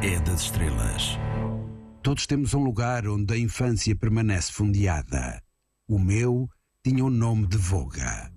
é das estrelas. Todos temos um lugar onde a infância permanece fundeada. O meu tinha o nome de Voga.